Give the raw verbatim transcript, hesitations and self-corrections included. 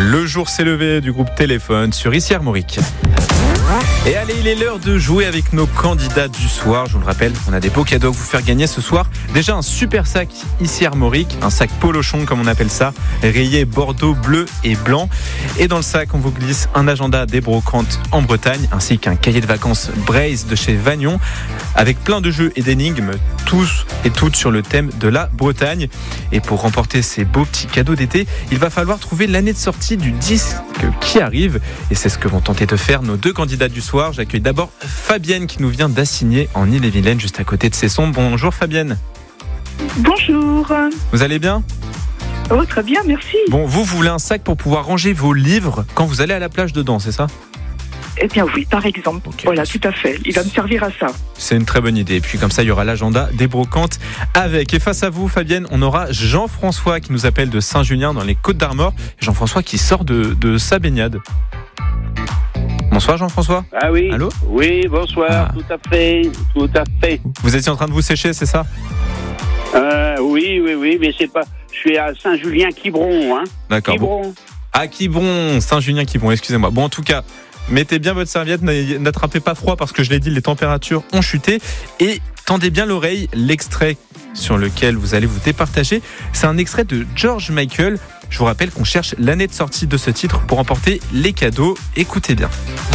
Le jour s'est levé du groupe Téléphone sur Ici Armorique. Et allez, il est l'heure de jouer avec nos candidats du soir. Je vous le rappelle, on a des beaux cadeaux à vous faire gagner ce soir. Déjà un super sac Ici Armorique, un sac polochon comme on appelle ça, rayé bordeaux, bleu et blanc. Et dans le sac, on vous glisse un agenda des brocantes en Bretagne, ainsi qu'un cahier de vacances Braze de chez Vagnon, avec plein de jeux et d'énigmes, tous et toutes sur le thème de la Bretagne. Et pour remporter ces beaux petits cadeaux d'été, il va falloir trouver l'année de sortie du disque qui arrive. Et c'est ce que vont tenter de faire nos deux candidats du soir. J'accueille d'abord Fabienne qui nous vient d'Assigné en Ille-et-Vilaine, juste à côté de Cesson. Bonjour Fabienne. Bonjour. Vous allez bien ? Oh, très bien, merci. Bon, vous, vous voulez un sac pour pouvoir ranger vos livres quand vous allez à la plage dedans, c'est ça ? Eh bien oui, par exemple. Okay. Voilà, tout à fait. Il va me servir à ça. C'est une très bonne idée. Et puis comme ça, il y aura l'agenda des brocantes avec. Et face à vous, Fabienne, on aura Jean-François qui nous appelle de Saint-Julien dans les Côtes-d'Armor. Jean-François qui sort de, de sa baignade. Bonsoir Jean-François. Ah oui. Allô ? Oui, bonsoir, ah. tout à fait, tout à fait. Vous étiez en train de vous sécher, c'est ça ? euh, Oui, oui, oui, mais c'est pas... Je suis à Saint-Julien-Quiberon, hein. D'accord. Quiberon. Bon. À Quiberon, Saint-Julien-Quiberon, excusez-moi. Bon, en tout cas, mettez bien votre serviette, n'attrapez pas froid parce que je l'ai dit, les températures ont chuté. Et tendez bien l'oreille, l'extrait sur lequel vous allez vous départager, c'est un extrait de George Michael. Je vous rappelle qu'on cherche l'année de sortie de ce titre pour emporter les cadeaux. Écoutez bien.